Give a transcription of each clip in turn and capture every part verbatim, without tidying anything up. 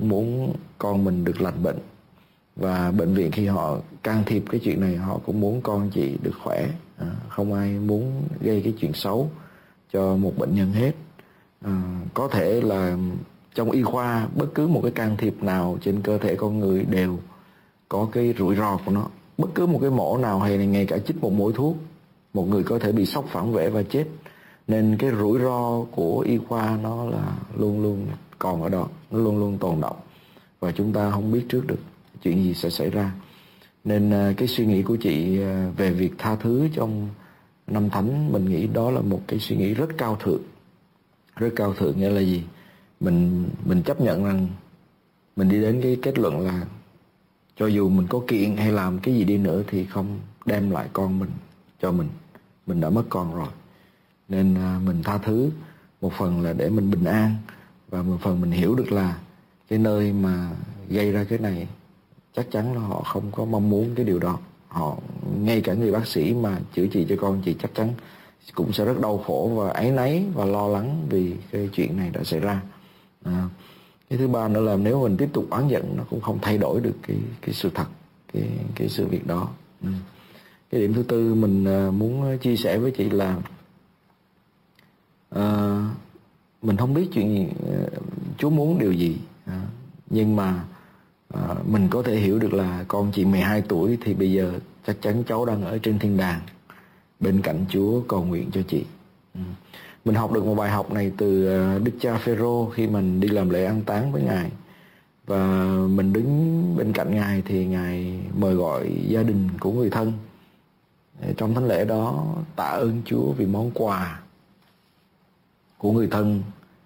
cũng muốn con mình được lành bệnh. Và bệnh viện khi họ can thiệp cái chuyện này, họ cũng muốn con chị được khỏe. À, không ai muốn gây cái chuyện xấu cho một bệnh nhân hết. À, có thể là trong y khoa, bất cứ một cái can thiệp nào trên cơ thể con người đều có cái rủi ro của nó. Bất cứ một cái mổ nào hay ngay cả chích một mũi thuốc, một người có thể bị sốc phản vệ và chết. Nên cái rủi ro của y khoa nó là luôn luôn còn ở đó, nó luôn luôn tồn đọng. Và chúng ta không biết trước được chuyện gì sẽ xảy ra. Nên cái suy nghĩ của chị về việc tha thứ trong năm thánh, mình nghĩ đó là một cái suy nghĩ rất cao thượng. Rất cao thượng nghĩa là gì? Mình mình chấp nhận rằng mình đi đến cái kết luận là cho dù mình có kiện hay làm cái gì đi nữa thì không đem lại con mình cho mình. Mình đã mất con rồi. Nên mình tha thứ, một phần là để mình bình an, và một phần mình hiểu được là cái nơi mà gây ra cái này chắc chắn là họ không có mong muốn cái điều đó. Họ, ngay cả người bác sĩ mà chữa trị cho con chị chắc chắn cũng sẽ rất đau khổ và áy náy và lo lắng vì cái chuyện này đã xảy ra. À, cái thứ ba nữa là nếu mình tiếp tục oán giận, nó cũng không thay đổi được cái cái sự thật, cái cái sự việc đó. Ừ. Cái điểm thứ tư mình muốn chia sẻ với chị là à, mình không biết chuyện gì, Chúa muốn điều gì, à, nhưng mà à, mình có thể hiểu được là con chị mười hai tuổi thì bây giờ chắc chắn cháu đang ở trên thiên đàng bên cạnh Chúa cầu nguyện cho chị. Ừ. Mình học được một bài học này từ Đức cha Phêrô khi mình đi làm lễ an táng với Ngài. Và mình đứng bên cạnh Ngài thì Ngài mời gọi gia đình của người thân. Trong thánh lễ đó tạ ơn Chúa vì món quà của người thân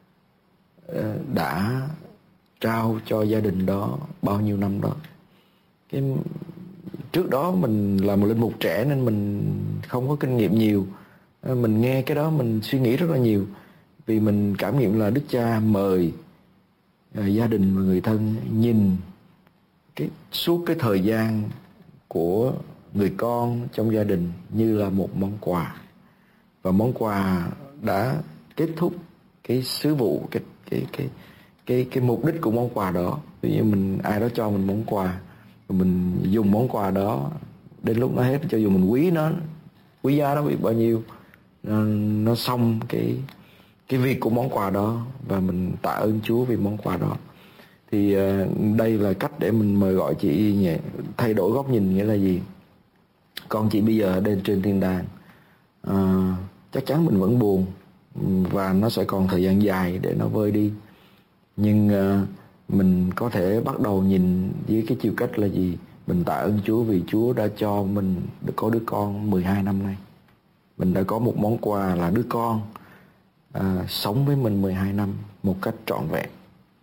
đã trao cho gia đình đó bao nhiêu năm đó. Cái trước đó mình là một linh mục trẻ nên mình không có kinh nghiệm nhiều. Mình nghe cái đó mình suy nghĩ rất là nhiều, vì mình cảm nghiệm là Đức Cha mời gia đình và người thân nhìn cái suốt cái thời gian của người con trong gia đình như là một món quà, và món quà đã kết thúc cái sứ vụ, cái cái cái cái cái mục đích của món quà đó. Ví dụ mình ai đó cho mình món quà, mình dùng món quà đó đến lúc nó hết, cho dù mình quý nó, quý giá nó biết bao nhiêu, nó, nó xong cái cái việc của món quà đó, và mình tạ ơn Chúa vì món quà đó. Thì uh, đây là cách để mình mời gọi chị nhỉ, thay đổi góc nhìn. Nghĩa là gì? Con chị bây giờ lên trên thiên đàng, uh, chắc chắn mình vẫn buồn và nó sẽ còn thời gian dài để nó vơi đi, nhưng uh, mình có thể bắt đầu nhìn với cái chiều cách là gì? Mình tạ ơn Chúa vì Chúa đã cho mình được có đứa con mười hai năm nay. Mình đã có một món quà là đứa con à, sống với mình mười hai năm một cách trọn vẹn.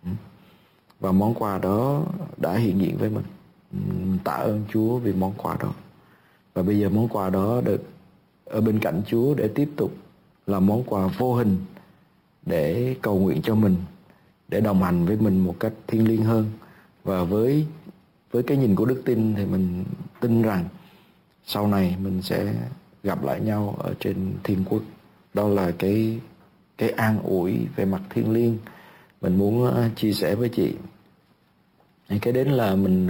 Và món quà đó đã hiện diện với mình. Mình tạ ơn Chúa vì món quà đó. Và bây giờ món quà đó được ở bên cạnh Chúa để tiếp tục là món quà vô hình để cầu nguyện cho mình, để đồng hành với mình một cách thiêng liêng hơn. Và với với cái nhìn của đức tin thì mình tin rằng sau này mình sẽ gặp lại nhau ở trên thiên quốc. Đó là cái cái an ủi về mặt thiêng liêng mình muốn chia sẻ với chị. Cái đến là mình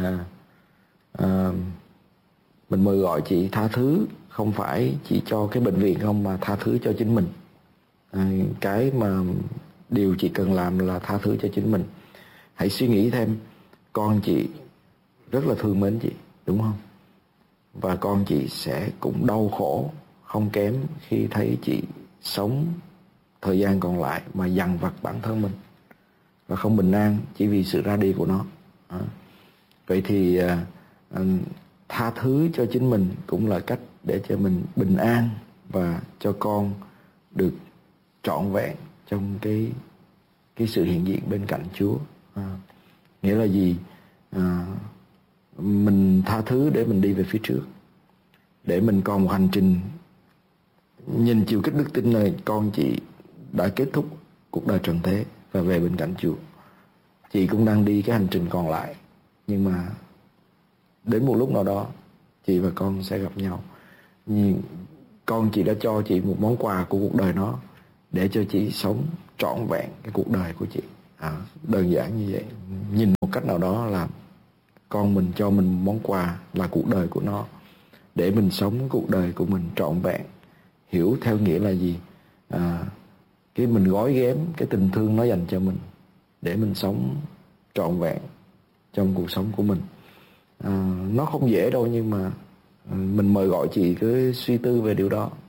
à, mình mời gọi chị tha thứ, không phải chỉ cho cái bệnh viện không, mà tha thứ cho chính mình. À, cái mà điều chị cần làm là tha thứ cho chính mình. Hãy suy nghĩ thêm, con chị rất là thương mến chị, đúng không? Và con chị sẽ cũng đau khổ không kém khi thấy chị sống thời gian còn lại mà dằn vặt bản thân mình và không bình an chỉ vì sự ra đi của nó. À, vậy thì à, à, tha thứ cho chính mình cũng là cách để cho mình bình an và cho con được trọn vẹn trong cái cái sự hiện diện bên cạnh Chúa. À, nghĩa là gì? À, mình tha thứ để mình đi về phía trước, để mình còn một hành trình nhìn chiều kích đức tin này. Con chị đã kết thúc cuộc đời trần thế và về bên cạnh Chúa. Chị cũng đang đi cái hành trình còn lại, nhưng mà đến một lúc nào đó chị và con sẽ gặp nhau. Nhưng con chị đã cho chị một món quà của cuộc đời nó để cho chị sống trọn vẹn cái cuộc đời của chị. À, đơn giản như vậy. Nhìn một cách nào đó là con mình cho mình món quà là cuộc đời của nó, để mình sống cuộc đời của mình trọn vẹn. Hiểu theo nghĩa là gì? À, cái mình gói ghém cái tình thương nó dành cho mình để mình sống trọn vẹn trong cuộc sống của mình. À, nó không dễ đâu, nhưng mà mình mời gọi chị cứ suy tư về điều đó.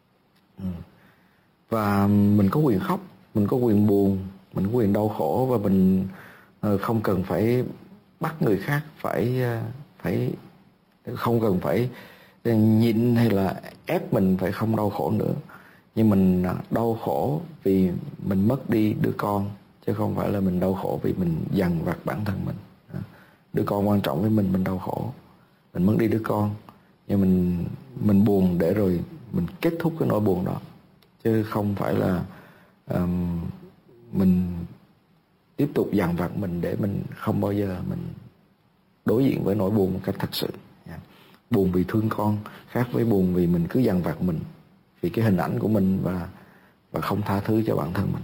Và mình có quyền khóc, mình có quyền buồn, mình có quyền đau khổ, và mình không cần phải bắt người khác phải phải không cần phải nhịn hay là ép mình phải không đau khổ nữa. Nhưng mình đau khổ vì mình mất đi đứa con, chứ không phải là mình đau khổ vì mình dằn vặt bản thân mình. Đứa con quan trọng với mình, mình đau khổ, mình mất đi đứa con, nhưng mình mình buồn để rồi mình kết thúc cái nỗi buồn đó, chứ không phải là um, mình tiếp tục dằn vặt mình để mình không bao giờ mình đối diện với nỗi buồn một cách thật sự. Buồn vì thương con khác với buồn vì mình cứ dằn vặt mình vì cái hình ảnh của mình và và không tha thứ cho bản thân mình.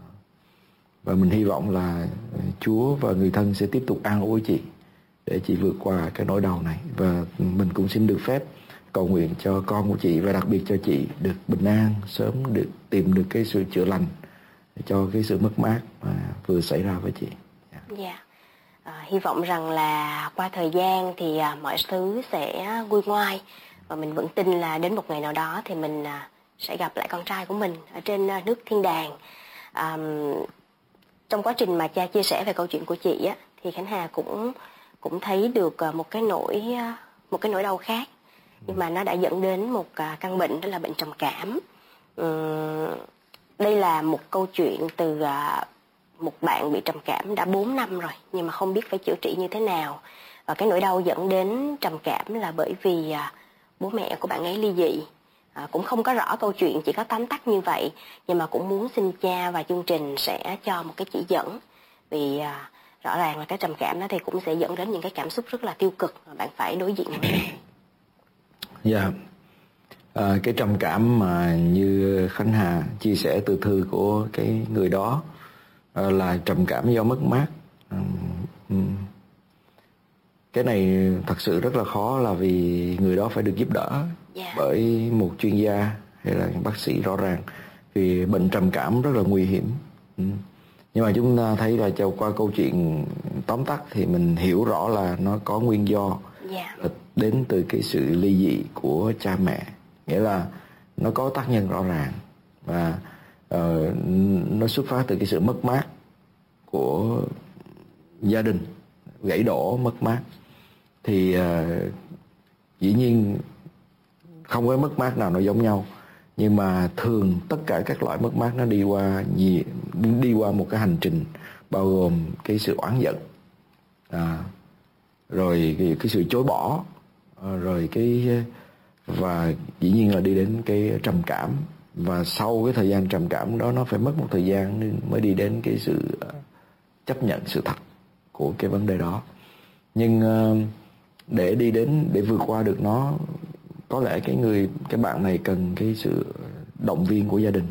Và mình hy vọng là Chúa và người thân sẽ tiếp tục an ủi chị để chị vượt qua cái nỗi đau này. Và mình cũng xin được phép cầu nguyện cho con của chị, và đặc biệt cho chị được bình an, sớm được tìm được cái sự chữa lành cho cái sự mất mát mà vừa xảy ra với chị. Dạ. Yeah. Yeah. À, hy vọng rằng là qua thời gian thì à, mọi thứ sẽ nguôi ngoai, và mình vẫn tin là đến một ngày nào đó thì mình à, sẽ gặp lại con trai của mình ở trên à, nước thiên đàng. À, trong quá trình mà cha chia sẻ về câu chuyện của chị á, thì Khánh Hà cũng cũng thấy được à, một cái nỗi à, một cái nỗi đau khác, nhưng mà nó đã dẫn đến một à, căn bệnh, đó là bệnh trầm cảm. Uhm, đây là một câu chuyện từ à, một bạn bị trầm cảm đã bốn năm rồi, nhưng mà không biết phải chữa trị như thế nào. Và cái nỗi đau dẫn đến trầm cảm là bởi vì à, bố mẹ của bạn ấy ly dị. À, cũng không có rõ câu chuyện, chỉ có tóm tắt như vậy, nhưng mà cũng muốn xin cha và chương trình sẽ cho một cái chỉ dẫn. Vì à, rõ ràng là cái trầm cảm đó thì cũng sẽ dẫn đến những cái cảm xúc rất là tiêu cực mà bạn phải đối diện với. Dạ. Yeah. À, cái trầm cảm mà như Khánh Hà chia sẻ từ thư của cái người đó à, là trầm cảm do mất mát. À, cái này thật sự rất là khó, là vì người đó phải được giúp đỡ yeah. bởi một chuyên gia hay là bác sĩ rõ ràng, vì bệnh trầm cảm rất là nguy hiểm. Nhưng mà chúng ta thấy là qua câu chuyện tóm tắt thì mình hiểu rõ là nó có nguyên do yeah. đến từ cái sự ly dị của cha mẹ, nghĩa là nó có tác nhân rõ ràng, và uh, nó xuất phát từ cái sự mất mát của gia đình, gãy đổ, mất mát. Thì uh, dĩ nhiên không có mất mát nào nó giống nhau, nhưng mà thường tất cả các loại mất mát nó đi qua gì đi qua một cái hành trình bao gồm cái sự oán giận, à, rồi cái, cái sự chối bỏ, rồi cái và dĩ nhiên là đi đến cái trầm cảm. Và sau cái thời gian trầm cảm đó, nó phải mất một thời gian mới đi đến cái sự chấp nhận sự thật của cái vấn đề đó. Nhưng để đi đến, để vượt qua được nó, có lẽ cái người cái bạn này cần cái sự động viên của gia đình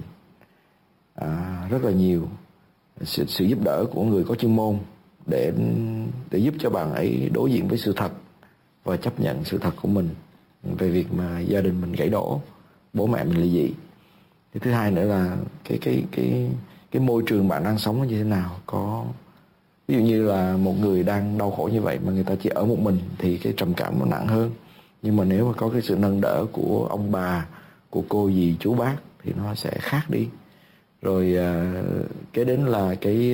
à, rất là nhiều, sự, sự giúp đỡ của người có chuyên môn để để giúp cho bạn ấy đối diện với sự thật và chấp nhận sự thật của mình về việc mà gia đình mình gãy đổ, bố mẹ mình ly dị. Cái thứ hai nữa là cái cái cái cái môi trường bạn đang sống như thế nào. Có ví dụ như là một người đang đau khổ như vậy mà người ta chỉ ở một mình thì cái trầm cảm nó nặng hơn. Nhưng mà nếu mà có cái sự nâng đỡ của ông bà, của cô dì chú bác thì nó sẽ khác đi. Rồi cái đến là cái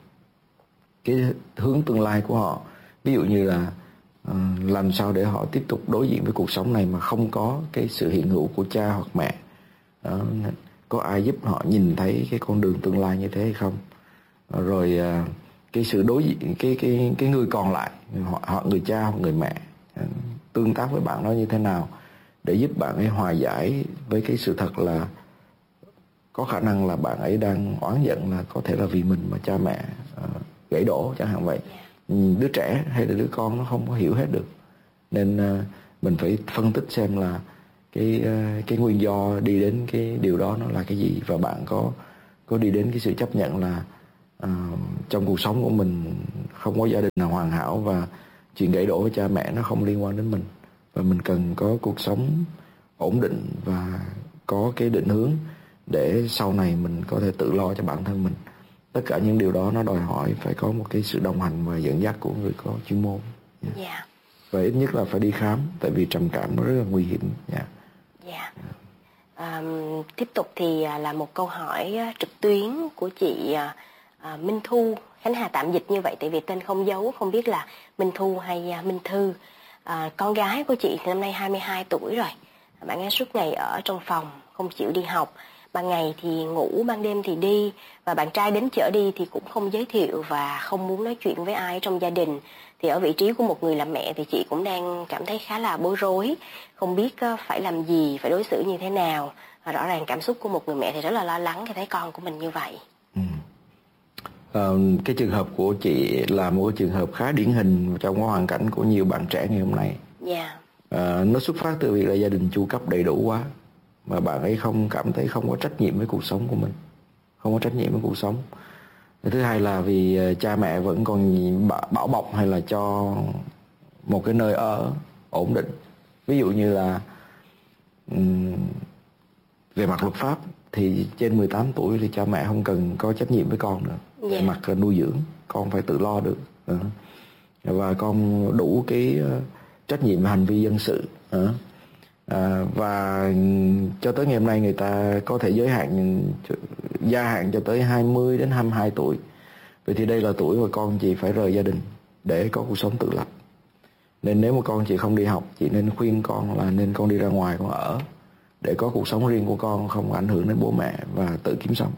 cái hướng tương lai của họ. Ví dụ như là làm sao để họ tiếp tục đối diện với cuộc sống này mà không có cái sự hiện hữu của cha hoặc mẹ. Đó, có ai giúp họ nhìn thấy cái con đường tương lai như thế hay không? Rồi cái sự đối diện cái cái cái người còn lại, họ, họ người cha hoặc người mẹ tương tác với bạn đó như thế nào để giúp bạn ấy hòa giải với cái sự thật là có khả năng là bạn ấy đang oán giận là có thể là vì mình mà cha mẹ uh, gãy đổ chẳng hạn vậy. Đứa trẻ hay là đứa con nó không có hiểu hết được, nên uh, mình phải phân tích xem là cái uh, cái nguyên do đi đến cái điều đó nó là cái gì, và bạn có có đi đến cái sự chấp nhận là À, trong cuộc sống của mình không có gia đình nào hoàn hảo, và chuyện gãy đổ với cha mẹ nó không liên quan đến mình, và mình cần có cuộc sống ổn định và có cái định hướng để sau này mình có thể tự lo cho bản thân mình. Tất cả những điều đó nó đòi hỏi phải có một cái sự đồng hành và dẫn dắt của người có chuyên môn. Yeah. Yeah. Và ít nhất là phải đi khám, tại vì trầm cảm nó rất là nguy hiểm. Yeah. Yeah. À, tiếp tục thì là một câu hỏi trực tuyến của chị à, Minh Thu. Khánh Hà tạm dịch như vậy tại vì tên không dấu, không biết là Minh Thu hay Minh Thư. À, con gái của chị thì năm nay hai mươi hai tuổi rồi. Bạn ấy suốt ngày ở trong phòng, không chịu đi học. Ban ngày thì ngủ, ban đêm thì đi. Và bạn trai đến chở đi thì cũng không giới thiệu và không muốn nói chuyện với ai trong gia đình. Thì ở vị trí của một người làm mẹ thì chị cũng đang cảm thấy khá là bối rối. Không biết phải làm gì, phải đối xử như thế nào. Và rõ ràng cảm xúc của một người mẹ thì rất là lo lắng khi thấy con của mình như vậy. Ừ. À, cái trường hợp của chị là một cái trường hợp khá điển hình trong cái hoàn cảnh của nhiều bạn trẻ ngày hôm nay. Yeah. À, nó xuất phát từ việc là gia đình chu cấp đầy đủ quá, mà bạn ấy không cảm thấy không có trách nhiệm với cuộc sống của mình, không có trách nhiệm với cuộc sống. Thứ hai là vì cha mẹ vẫn còn bảo bọc hay là cho một cái nơi ở ổn định. Ví dụ như là um, về mặt luật pháp thì trên mười tám tuổi thì cha mẹ không cần có trách nhiệm với con nữa. Yeah. Về mặt nuôi dưỡng, con phải tự lo được. Uh, và con đủ cái uh, trách nhiệm về hành vi dân sự. Uh, À, và cho tới ngày hôm nay người ta có thể giới hạn gia hạn cho tới hai mươi đến hai mươi hai tuổi. Vậy thì đây là tuổi mà con chị phải rời gia đình để có cuộc sống tự lập. Nên nếu mà con chị không đi học, chị nên khuyên con là nên con đi ra ngoài con ở, để có cuộc sống riêng của con, không ảnh hưởng đến bố mẹ và tự kiếm sống.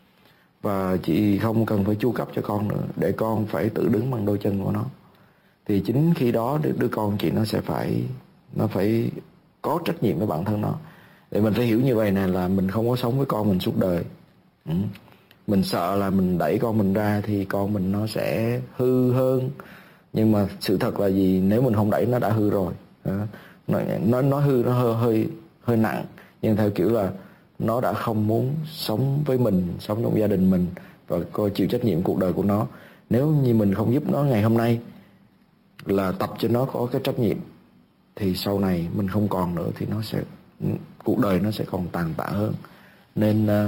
Và chị không cần phải chu cấp cho con nữa, để con phải tự đứng bằng đôi chân của nó. Thì chính khi đó đứa con chị nó sẽ phải nó phải có trách nhiệm với bản thân nó. Để mình phải hiểu như vậy này, là mình không có sống với con mình suốt đời. Ừ. Mình sợ là mình đẩy con mình ra thì con mình nó sẽ hư hơn. Nhưng mà sự thật là gì, nếu mình không đẩy nó đã hư rồi. Nó, nó, nó hư nó hơi, hơi, hơi nặng, nhưng theo kiểu là nó đã không muốn sống với mình, sống trong gia đình mình và coi chịu trách nhiệm cuộc đời của nó. Nếu như mình không giúp nó ngày hôm nay là tập cho nó có cái trách nhiệm, thì sau này mình không còn nữa thì nó sẽ cuộc đời nó sẽ còn tàn tạ hơn. Nên uh,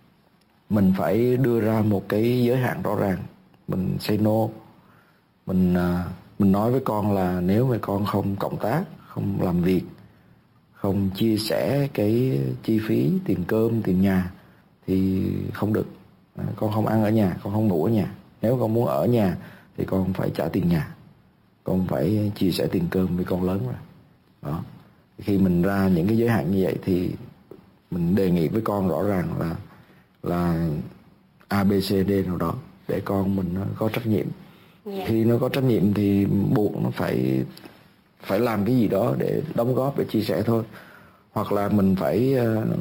mình phải đưa ra một cái giới hạn rõ ràng. Mình say no. Mình uh, mình nói với con là nếu mà con không cộng tác, không làm việc, không chia sẻ cái chi phí tiền cơm, tiền nhà thì không được. À, con không ăn ở nhà, con không ngủ ở nhà. Nếu con muốn ở nhà thì con phải trả tiền nhà, con phải chia sẻ tiền cơm với con lớn rồi. Đó. Khi mình ra những cái giới hạn như vậy thì mình đề nghị với con rõ ràng là là A, B, C, D nào đó để con mình nó có trách nhiệm. Yeah. Khi nó có trách nhiệm thì buộc nó phải phải làm cái gì đó để đóng góp, để chia sẻ thôi. Hoặc là mình phải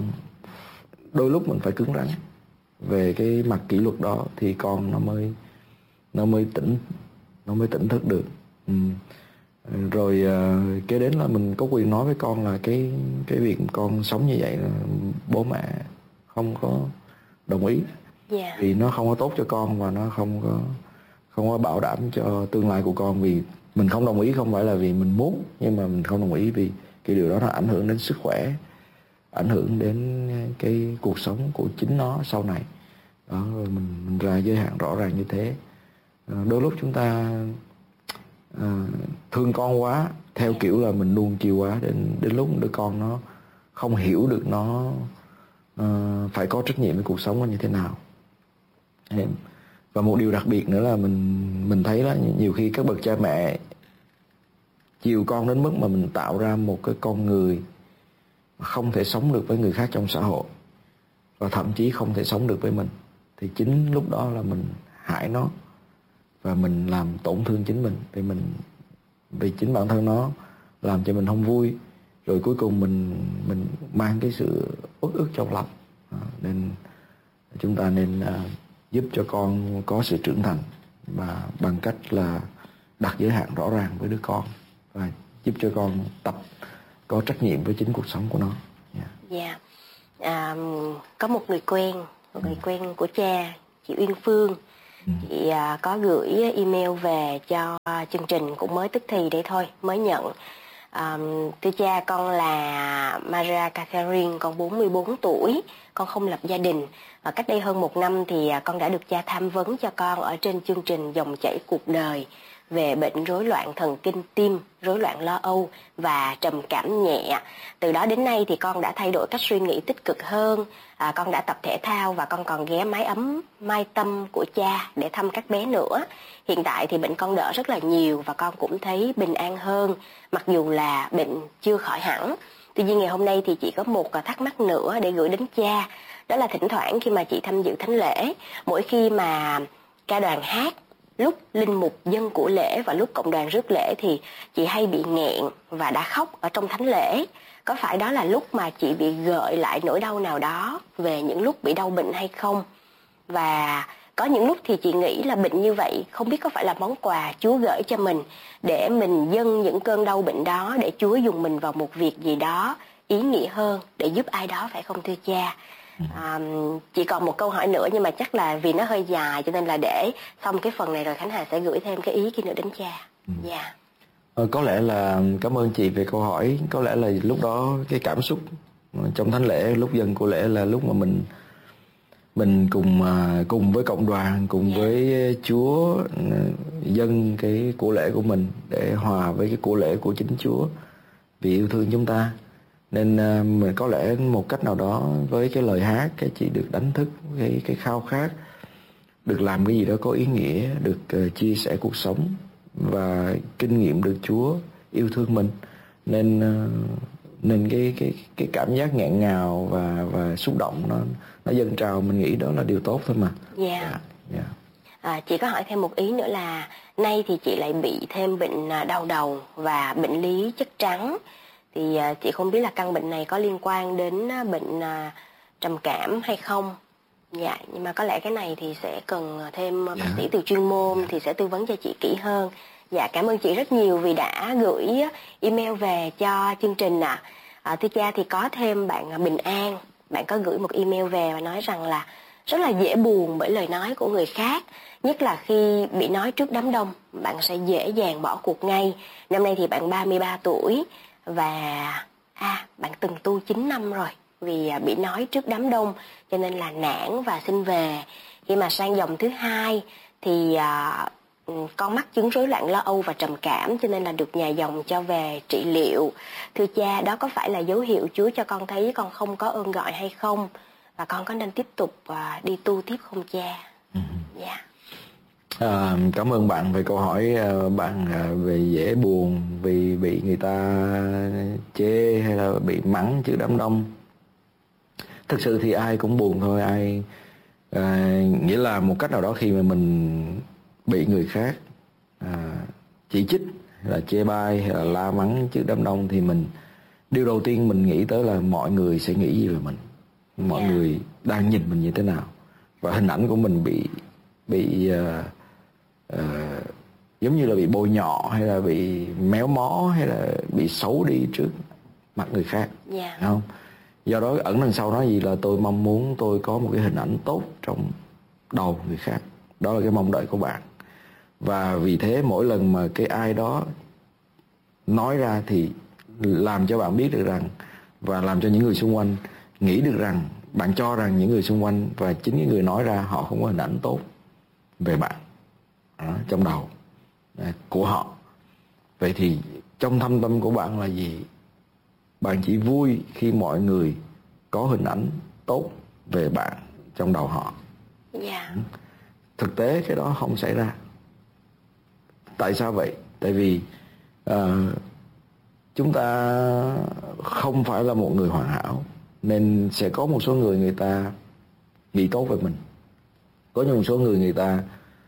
đôi lúc mình phải cứng rắn về cái mặt kỷ luật đó thì con nó mới nó mới tỉnh nó mới tỉnh thức được. Ừ. Rồi uh, kế đến là mình có quyền nói với con là cái cái việc con sống như vậy là bố mẹ không có đồng ý. Yeah. Vì nó không có tốt cho con và nó không có không có bảo đảm cho tương lai của con. Vì mình không đồng ý không phải là vì mình muốn, nhưng mà mình không đồng ý vì cái điều đó nó ảnh hưởng đến sức khỏe, ảnh hưởng đến cái cuộc sống của chính nó sau này. Đó, rồi mình, mình ra giới hạn rõ ràng như thế. Uh, đôi lúc chúng ta À, thương con quá theo kiểu là mình nuông chiều quá, đến đến lúc đứa con nó không hiểu được nó uh, phải có trách nhiệm với cuộc sống nó như thế nào. Và một điều đặc biệt nữa là mình mình thấy là nhiều khi các bậc cha mẹ chiều con đến mức mà mình tạo ra một cái con người không thể sống được với người khác trong xã hội, và thậm chí không thể sống được với mình, thì chính lúc đó là mình hại nó và mình làm tổn thương chính mình. Thì mình vì chính bản thân nó làm cho mình không vui, rồi cuối cùng mình mình mang cái sự uất ức trong lòng. À, nên chúng ta nên uh, giúp cho con có sự trưởng thành, và bằng cách là đặt giới hạn rõ ràng với đứa con và giúp cho con tập có trách nhiệm với chính cuộc sống của nó. Dạ. Yeah. Yeah. À, có một người quen, một người quen của cha, chị Uyên Phương. Ừ. Chị à, có gửi email về cho chương trình cũng mới tức thì đấy thôi, mới nhận. À, thưa cha, con là Maria Catherine, con bốn mươi bốn tuổi, con không lập gia đình. Và cách đây hơn một năm thì con đã được cha tham vấn cho con ở trên chương trình Dòng chảy cuộc đời về bệnh rối loạn thần kinh tim, rối loạn lo âu và trầm cảm nhẹ. Từ đó đến nay thì con đã thay đổi cách suy nghĩ tích cực hơn, à, con đã tập thể thao và con còn ghé mái ấm Mai Tâm của cha để thăm các bé nữa. Hiện tại thì bệnh con đỡ rất là nhiều và con cũng thấy bình an hơn, mặc dù là bệnh chưa khỏi hẳn. Tuy nhiên ngày hôm nay thì chị có một thắc mắc nữa để gửi đến cha. Đó là thỉnh thoảng khi mà chị tham dự thánh lễ, mỗi khi mà ca đoàn hát, lúc linh mục dâng của lễ và lúc cộng đoàn rước lễ thì chị hay bị nghẹn và đã khóc ở trong thánh lễ. Có phải đó là lúc mà chị bị gợi lại nỗi đau nào đó về những lúc bị đau bệnh hay không? Và có những lúc thì chị nghĩ là bệnh như vậy không biết có phải là món quà Chúa gửi cho mình để mình dâng những cơn đau bệnh đó, để Chúa dùng mình vào một việc gì đó ý nghĩa hơn để giúp ai đó, phải không thưa cha? À, chỉ còn một câu hỏi nữa nhưng mà chắc là vì nó hơi dài cho nên là để xong cái phần này rồi Khánh Hà sẽ gửi thêm cái ý kia nữa đến cha. Dạ. Yeah. Ờ, có lẽ là cảm ơn chị về câu hỏi. Có lẽ là lúc đó cái cảm xúc trong thánh lễ, lúc dâng của lễ là lúc mà mình mình cùng cùng với cộng đoàn, cùng yeah. với Chúa dâng cái của lễ của mình để hòa với cái của lễ của chính Chúa vì yêu thương chúng ta. Nên uh, mình có lẽ một cách nào đó với cái lời hát, cái chị được đánh thức cái cái khao khát được làm cái gì đó có ý nghĩa, được uh, chia sẻ cuộc sống và kinh nghiệm được Chúa yêu thương mình. Nên uh, nên cái cái cái cảm giác nghẹn ngào và và xúc động nó nó dâng trào, mình nghĩ đó là điều tốt thôi mà. Dạ. Yeah. Yeah. Yeah. À, chị có hỏi thêm một ý nữa là nay thì chị lại bị thêm bệnh đau đầu và bệnh lý chất trắng. Thì à, chị không biết là căn bệnh này có liên quan đến à, bệnh à, trầm cảm hay không. Dạ, nhưng mà có lẽ cái này thì sẽ cần thêm yeah. bác sĩ từ chuyên môn yeah. thì sẽ tư vấn cho chị kỹ hơn. Dạ, cảm ơn chị rất nhiều vì đã gửi email về cho chương trình ạ. À. À, thưa cha, thì có thêm bạn Bình An, bạn có gửi một email về và nói rằng là rất là dễ buồn bởi lời nói của người khác, nhất là khi bị nói trước đám đông, bạn sẽ dễ dàng bỏ cuộc ngay. Năm nay thì bạn ba mươi ba tuổi và à, bạn từng tu chín năm rồi. Vì bị nói trước đám đông cho nên là nản và xin về. Khi mà sang dòng thứ hai thì à, con mắc chứng rối loạn lo âu và trầm cảm cho nên là được nhà dòng cho về trị liệu. Thưa cha, đó có phải là dấu hiệu Chúa cho con thấy con không có ơn gọi hay không? Và con có nên tiếp tục à, đi tu tiếp không cha? Dạ. Ừ. Yeah. À, cảm ơn bạn về câu hỏi. Bạn về dễ buồn vì bị người ta chê hay là bị mắng trước đám đông. Thực sự thì ai cũng buồn thôi. Ai à, nghĩa là một cách nào đó khi mà mình bị người khác à, chỉ trích hay là chê bai hay là la mắng trước đám đông thì mình điều đầu tiên mình nghĩ tới là mọi người sẽ nghĩ gì về mình, mọi yeah. người đang nhìn mình như thế nào, và hình ảnh của mình bị bị uh, uh, giống như là bị bôi nhọ hay là bị méo mó hay là bị xấu đi trước mặt người khác, yeah. không? Do đó ẩn đằng sau nó gì là tôi mong muốn tôi có một cái hình ảnh tốt trong đầu người khác. Đó là cái mong đợi của bạn. Và vì thế mỗi lần mà cái ai đó nói ra thì làm cho bạn biết được rằng, và làm cho những người xung quanh nghĩ được rằng, bạn cho rằng những người xung quanh và chính cái người nói ra họ không có hình ảnh tốt về bạn đó, trong đầu của họ. Vậy thì trong thâm tâm của bạn là gì? Bạn chỉ vui khi mọi người có hình ảnh tốt về bạn trong đầu họ. Yeah. Thực tế cái đó không xảy ra. Tại sao vậy? Tại vì uh, chúng ta không phải là một người hoàn hảo, nên sẽ có một số người người ta nghĩ tốt về mình. Có một số người người ta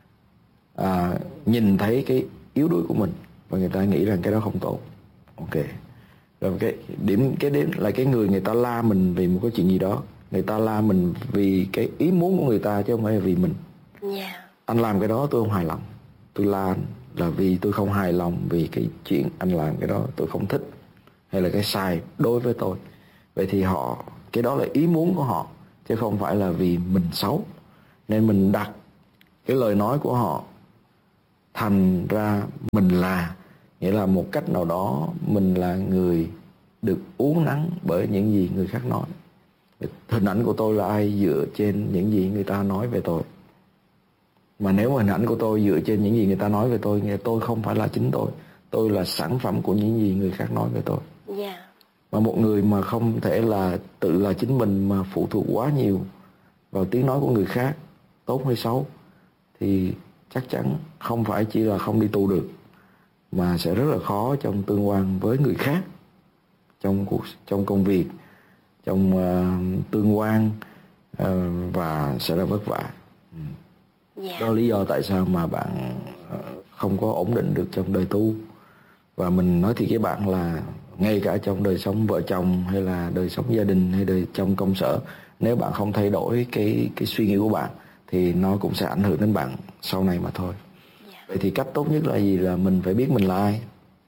uh, nhìn thấy cái yếu đuối của mình và người ta nghĩ rằng cái đó không tốt. Ok. Rồi cái điểm cái đến là cái người người ta la mình vì một cái chuyện gì đó, người ta la mình vì cái ý muốn của người ta chứ không phải là vì mình. Yeah. Anh làm cái đó tôi không hài lòng, tôi la anh là vì tôi không hài lòng vì cái chuyện anh làm cái đó tôi không thích, hay là cái sai đối với tôi. Vậy thì họ, cái đó là ý muốn của họ chứ không phải là vì mình xấu. Nên mình đặt cái lời nói của họ thành ra mình là, nghĩa là một cách nào đó mình là người được uốn nắn bởi những gì người khác nói. Hình ảnh của tôi là ai dựa trên những gì người ta nói về tôi. Mà nếu mà hình ảnh của tôi dựa trên những gì người ta nói về tôi, nghĩa tôi không phải là chính tôi. Tôi là sản phẩm của những gì người khác nói về tôi. Yeah. Mà một người mà không thể là tự là chính mình mà phụ thuộc quá nhiều vào tiếng nói của người khác, tốt hay xấu, thì chắc chắn không phải chỉ là không đi tu được, mà sẽ rất là khó trong tương quan với người khác, trong cuộc trong công việc, trong uh, tương quan, uh, và sẽ rất vất vả. Yeah. Đó là lý do tại sao mà bạn uh, không có ổn định được trong đời tu. Và mình nói thì với bạn là ngay cả trong đời sống vợ chồng hay là đời sống gia đình hay đời trong công sở, nếu bạn không thay đổi cái cái suy nghĩ của bạn thì nó cũng sẽ ảnh hưởng đến bạn sau này mà thôi. Yeah. Vậy thì cách tốt nhất là gì? Là mình phải biết mình là ai.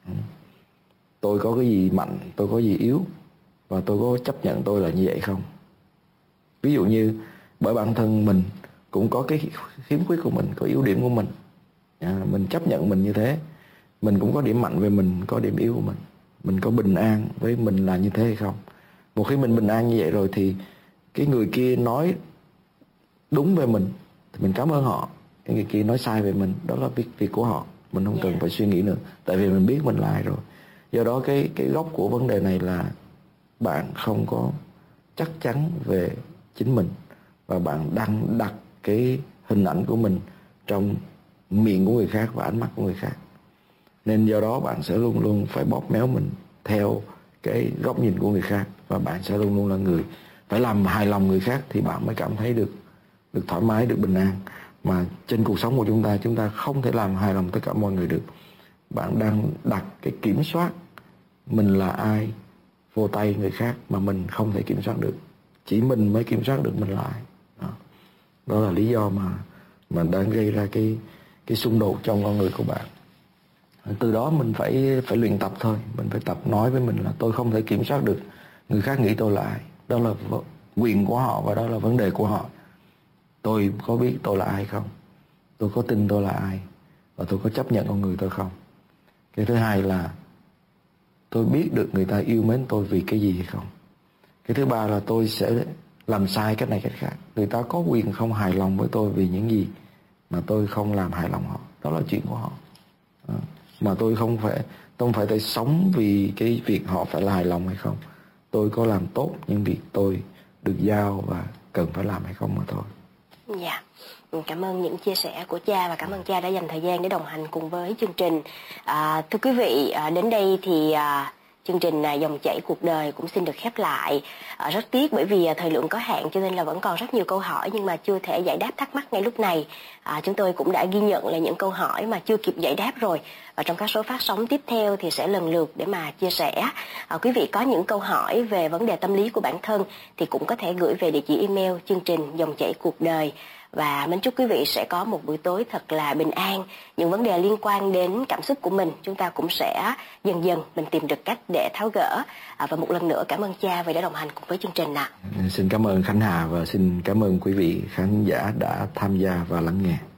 Tôi có cái gì mạnh, tôi có gì yếu, và tôi có chấp nhận tôi là như vậy không? Ví dụ như bởi bản thân mình cũng có cái khiếm khuyết của mình, có yếu điểm của mình, à, mình chấp nhận mình như thế. Mình cũng có điểm mạnh về mình, có điểm yếu của mình. Mình có bình an với mình là như thế hay không? Một khi mình bình an như vậy rồi thì cái người kia nói đúng về mình thì mình cảm ơn họ. Cái người kia nói sai về mình, đó là việc việc của họ. Mình không yeah. cần phải suy nghĩ nữa, tại vì mình biết mình là ai rồi. Do đó cái cái gốc của vấn đề này là bạn không có chắc chắn về chính mình, và bạn đang đặt cái hình ảnh của mình trong miệng của người khác và ánh mắt của người khác. Nên do đó bạn sẽ luôn luôn phải bóp méo mình theo cái góc nhìn của người khác, và bạn sẽ luôn luôn là người phải làm hài lòng người khác thì bạn mới cảm thấy được được thoải mái, được bình an. Mà trên cuộc sống của chúng ta, chúng ta không thể làm hài lòng tất cả mọi người được. Bạn đang đặt cái kiểm soát mình là ai vô tay người khác mà mình không thể kiểm soát được. Chỉ mình mới kiểm soát được mình là ai. Đó, đó là lý do mà mà đang gây ra cái cái xung đột trong con người của bạn. Từ đó mình phải phải luyện tập thôi. Mình phải tập nói với mình là tôi không thể kiểm soát được người khác nghĩ tôi là ai. Đó là quyền của họ và đó là vấn đề của họ. Tôi có biết tôi là ai không? Tôi có tin tôi là ai? Và tôi có chấp nhận con người tôi không? Cái thứ hai là tôi biết được người ta yêu mến tôi vì cái gì hay không? Cái thứ ba là tôi sẽ làm sai cách này cách khác. Người ta có quyền không hài lòng với tôi vì những gì mà tôi không làm hài lòng họ. Đó là chuyện của họ. Đó. Mà tôi không phải tôi không phải tôi sống vì cái việc họ phải là hài lòng hay không. Tôi có làm tốt những việc tôi được giao và cần phải làm hay không mà thôi. Dạ, cảm ơn những chia sẻ của cha và cảm ơn cha đã dành thời gian để đồng hành cùng với chương trình. À, thưa quý vị, à, đến đây thì à, chương trình à, Dòng chảy cuộc đời cũng xin được khép lại. À, rất tiếc bởi vì à, thời lượng có hạn cho nên là vẫn còn rất nhiều câu hỏi nhưng mà chưa thể giải đáp thắc mắc ngay lúc này. À, chúng tôi cũng đã ghi nhận là những câu hỏi mà chưa kịp giải đáp rồi. Và trong các số phát sóng tiếp theo thì sẽ lần lượt để mà chia sẻ. À, quý vị có những câu hỏi về vấn đề tâm lý của bản thân thì cũng có thể gửi về địa chỉ email chương trình Dòng chảy cuộc đời. Và mến chúc quý vị sẽ có một buổi tối thật là bình an. Những vấn đề liên quan đến cảm xúc của mình chúng ta cũng sẽ dần dần mình tìm được cách để tháo gỡ. À, và một lần nữa cảm ơn cha vì đã đồng hành cùng với chương trình ạ. Xin cảm ơn Khánh Hà và xin cảm ơn quý vị khán giả đã tham gia và lắng nghe.